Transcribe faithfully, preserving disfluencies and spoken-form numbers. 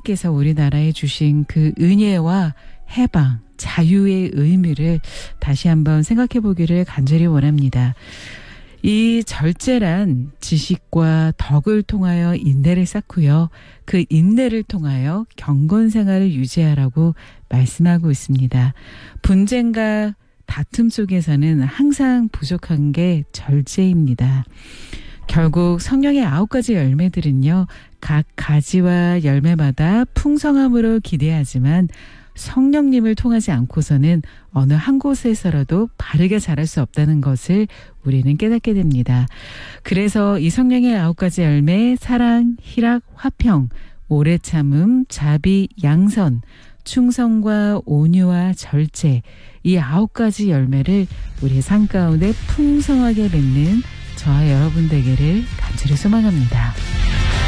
하나님께서 우리나라에 주신 그 은혜와 해방, 자유의 의미를 다시 한번 생각해 보기를 간절히 원합니다. 이 절제란 지식과 덕을 통하여 인내를 쌓고요. 그 인내를 통하여 경건 생활을 유지하라고 말씀하고 있습니다. 분쟁과 다툼 속에서는 항상 부족한 게 절제입니다. 결국 성령의 아홉 가지 열매들은요. 각 가지와 열매마다 풍성함으로 기대하지만 성령님을 통하지 않고서는 어느 한 곳에서라도 바르게 자랄 수 없다는 것을 우리는 깨닫게 됩니다. 그래서 이 성령의 아홉 가지 열매, 사랑, 희락, 화평, 오래 참음, 자비, 양선, 충성과 온유와 절제, 이 아홉 가지 열매를 우리의 삶 가운데 풍성하게 맺는 저와 여러분 되기를 간절히 소망합니다.